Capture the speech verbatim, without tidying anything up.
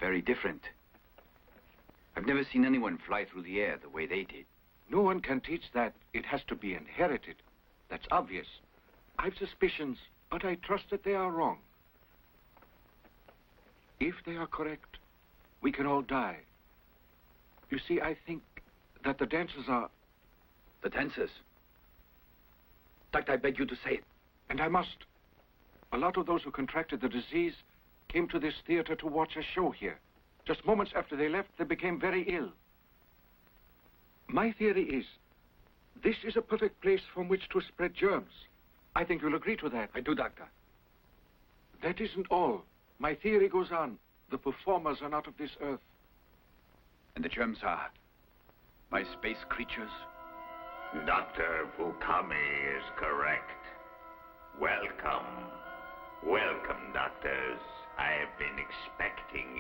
very different. I've never seen anyone fly through the air the way they did. No one can teach that. It has to be inherited. That's obvious. I've suspicions, but I trust that they are wrong. If they are correct, we can all die. You see, I think that the dancers are... The dancers? Doctor, I beg you to say it. And I must. A lot of those who contracted the disease came to this theater to watch a show here. Just moments after they left, they became very ill. My theory is, this is a perfect place from which to spread germs. I think you'll agree to that. I do, Doctor. That isn't all. My theory goes on. The performers are not of this earth. And the germs are my space creatures? Doctor Fukami is correct. Welcome. Welcome, doctors. I have been expecting